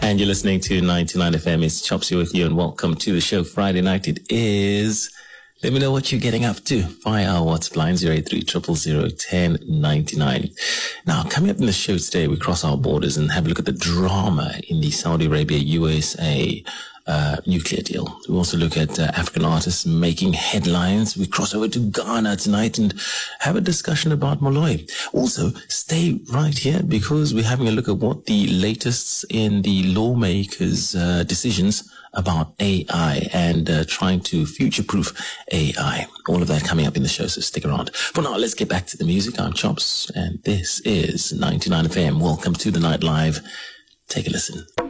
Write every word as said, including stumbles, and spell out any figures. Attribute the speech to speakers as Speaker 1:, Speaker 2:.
Speaker 1: And you're listening to ninety-nine F M. It's Chops here with you, and welcome to the show. Friday night it is. Let me know what you're getting up to via our WhatsApp line zero eight three zero zero zero one zero nine nine. Now, coming up in the show today, we cross our borders and have a look at the drama in the Saudi Arabia U S A uh, nuclear deal. We also look at uh, African artists making headlines. We cross over to Ghana tonight and have a discussion about Moloi. Also, stay right here because we're having a look at what the latest in the lawmakers' uh, decisions about A I and uh, trying to future-proof A I. All of that coming up in the show, so stick around. For now, let's get back to the music. I'm Chops, and this is ninety-nine F M. Welcome to the Night Live. Take a listen.